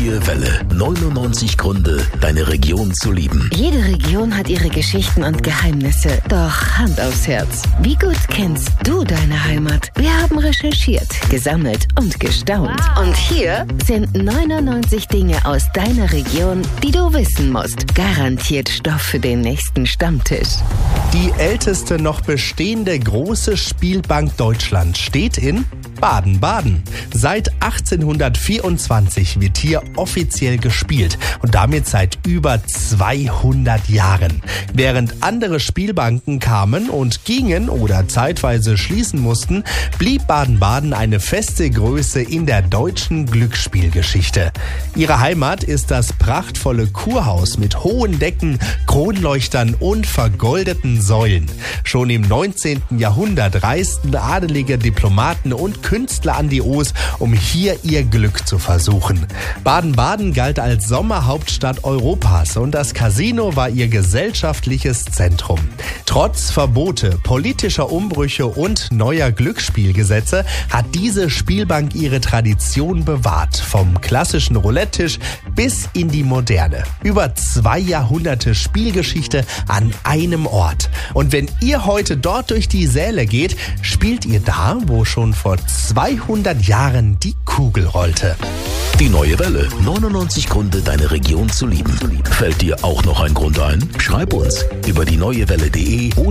neue Welle. 99 Gründe, deine Region zu lieben. Jede Region hat ihre Geschichten und Geheimnisse. Doch Hand aufs Herz. Wie gut kennst du deine Heimat? Wir haben recherchiert, gesammelt und gestaunt. Und hier sind 99 Dinge aus deiner Region, die du wissen musst. Garantiert Stoff für den nächsten Stammtisch. Die älteste noch bestehende große Spielbank Deutschlands steht in Baden-Baden. Seit 1824 wird hier offiziell gespielt und damit seit über 200 Jahren. Während andere Spielbanken kamen und gingen oder zeitweise schließen mussten, blieb Baden-Baden eine feste Größe in der deutschen Glücksspielgeschichte. Ihre Heimat ist das prachtvolle Kurhaus mit hohen Decken, Kronleuchtern und vergoldeten Säulen. Schon im 19. Jahrhundert reisten adelige Diplomaten und Künstler an die Oos, um hier ihr Glück zu versuchen. Baden-Baden galt als Sommerhauptstadt Europas und das Casino war ihr gesellschaftliches Zentrum. Trotz Verbote, politischer Umbrüche und neuer Glücksspielgesetze hat diese Spielbank ihre Tradition bewahrt. Vom klassischen Roulette-Tisch bis in die Moderne. Über 2 Jahrhunderte Spielgeschichte an einem Ort. Und wenn ihr heute dort durch die Säle geht, spielt ihr da, wo schon vor 200 Jahren die Kugel rollte. Die neue Welle. 99 Gründe, deine Region zu lieben. Fällt dir auch noch ein Grund ein? Schreib uns über die neuewelle.de